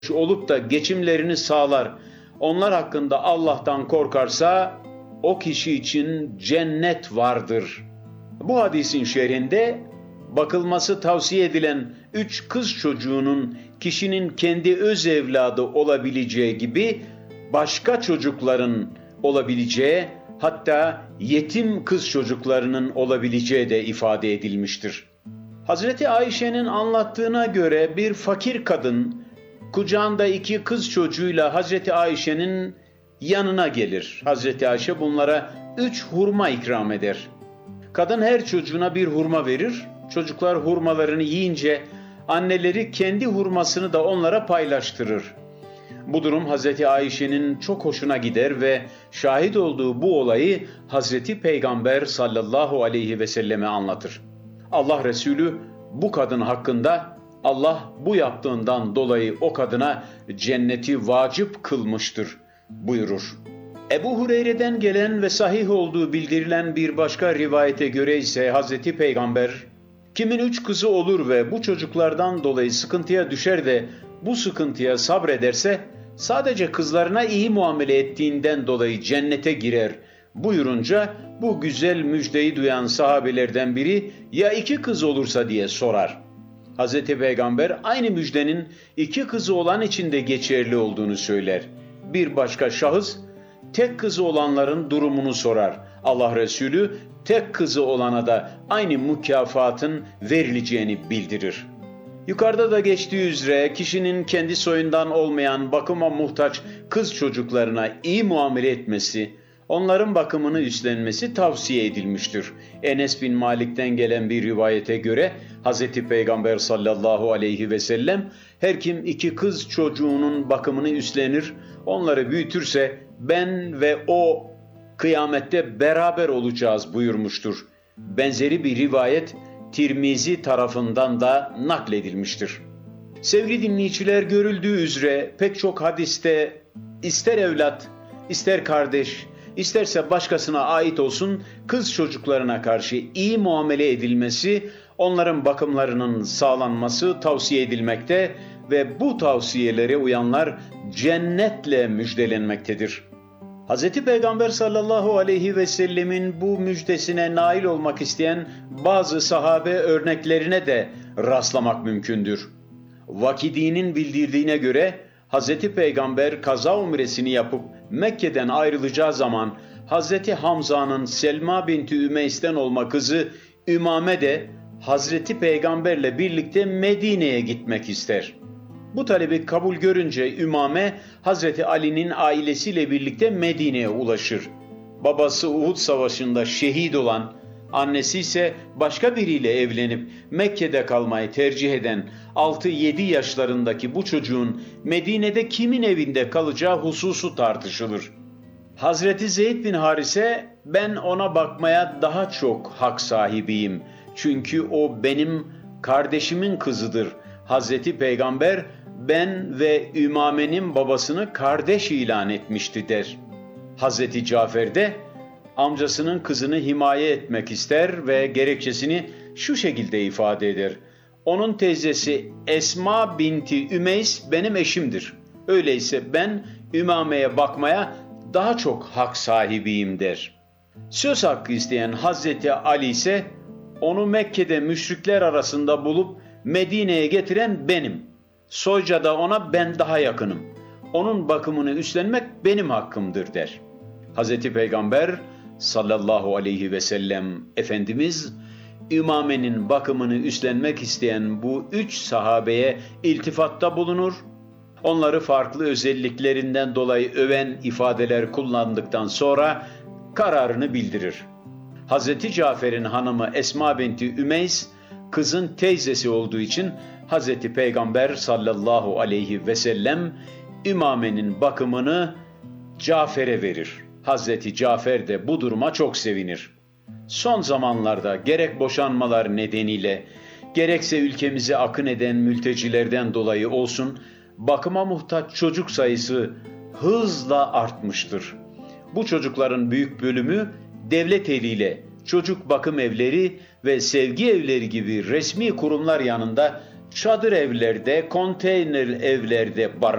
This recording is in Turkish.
olup da geçimlerini sağlar, onlar hakkında Allah'tan korkarsa o kişi için cennet vardır. Bu hadisin şerhinde bakılması tavsiye edilen 3 kız çocuğunun kişinin kendi öz evladı olabileceği gibi başka çocukların olabileceği, hatta yetim kız çocuklarının olabileceği de ifade edilmiştir. Hazreti Ayşe'nin anlattığına göre bir fakir kadın kucağında 2 kız çocuğuyla Hazreti Ayşe'nin yanına gelir. Hazreti Ayşe bunlara 3 hurma ikram eder. Kadın her çocuğuna bir hurma verir. Çocuklar hurmalarını yiyince anneleri kendi hurmasını da onlara paylaştırır. Bu durum Hazreti Ayşe'nin çok hoşuna gider ve şahit olduğu bu olayı Hazreti Peygamber sallallahu aleyhi ve selleme anlatır. Allah Resulü bu kadın hakkında Allah bu yaptığından dolayı o kadına cenneti vacip kılmıştır buyurur. Ebu Hureyre'den gelen ve sahih olduğu bildirilen bir başka rivayete göre ise Hazreti Peygamber, kimin 3 kızı olur ve bu çocuklardan dolayı sıkıntıya düşer de bu sıkıntıya sabrederse, sadece kızlarına iyi muamele ettiğinden dolayı cennete girer buyurunca, bu güzel müjdeyi duyan sahabelerden biri ya 2 kız olursa diye sorar. Hazreti Peygamber aynı müjdenin 2 kızı olan için de geçerli olduğunu söyler. Bir başka şahıs tek kızı olanların durumunu sorar. Allah Resulü tek kızı olana da aynı mükafatın verileceğini bildirir. Yukarıda da geçtiği üzere kişinin kendi soyundan olmayan bakıma muhtaç kız çocuklarına iyi muamele etmesi, onların bakımını üstlenmesi tavsiye edilmiştir. Enes bin Malik'ten gelen bir rivayete göre Hz. Peygamber sallallahu aleyhi ve sellem her kim 2 kız çocuğunun bakımını üstlenir, onları büyütürse ben ve o kıyamette beraber olacağız buyurmuştur. Benzeri bir rivayet Tirmizi tarafından da nakledilmiştir. Sevgili dinleyiciler, görüldüğü üzere pek çok hadiste ister evlat, ister kardeş, isterse başkasına ait olsun kız çocuklarına karşı iyi muamele edilmesi, onların bakımlarının sağlanması tavsiye edilmekte ve bu tavsiyelere uyanlar cennetle müjdelenmektedir. Hz. Peygamber sallallahu aleyhi ve sellemin bu müjdesine nail olmak isteyen bazı sahabe örneklerine de rastlamak mümkündür. Vakidi'nin bildirdiğine göre Hz. Peygamber kaza umresini yapıp Mekke'den ayrılacağı zaman Hz. Hamza'nın Selma binti Ümeys'ten olma kızı Ümame de Hz. Peygamberle birlikte Medine'ye gitmek ister. Bu talebi kabul görünce Ümame, Hazreti Ali'nin ailesiyle birlikte Medine'ye ulaşır. Babası Uhud Savaşı'nda şehit olan, annesi ise başka biriyle evlenip Mekke'de kalmayı tercih eden 6-7 yaşlarındaki bu çocuğun Medine'de kimin evinde kalacağı hususu tartışılır. Hazreti Zeyd bin Harise, ben ona bakmaya daha çok hak sahibiyim. Çünkü o benim kardeşimin kızıdır. Hazreti Peygamber ben ve Ümame'nin babasını kardeş ilan etmişti der. Hazreti Cafer de amcasının kızını himaye etmek ister ve gerekçesini şu şekilde ifade eder. Onun teyzesi Esma binti Ümeys benim eşimdir. Öyleyse ben Ümame'ye bakmaya daha çok hak sahibiyim der. Söz hakkı isteyen Hazreti Ali ise onu Mekke'de müşrikler arasında bulup Medine'ye getiren benim. Soyca da ona ben daha yakınım. Onun bakımını üstlenmek benim hakkımdır der. Hz. Peygamber sallallahu aleyhi ve sellem Efendimiz, Ümame'nin bakımını üstlenmek isteyen bu 3 sahabeye iltifatta bulunur. Onları farklı özelliklerinden dolayı öven ifadeler kullandıktan sonra kararını bildirir. Hz. Cafer'in hanımı Esma binti Ümeys, kızın teyzesi olduğu için Hz. Peygamber sallallahu aleyhi ve sellem Ümame'nin bakımını Cafer'e verir. Hz. Cafer de bu duruma çok sevinir. Son zamanlarda gerek boşanmalar nedeniyle, gerekse ülkemize akın eden mültecilerden dolayı olsun, bakıma muhtaç çocuk sayısı hızla artmıştır. Bu çocukların büyük bölümü devlet eliyle çocuk bakım evleri ve sevgi evleri gibi resmi kurumlar yanında çadır evlerde, konteyner evlerde barınmaktadır.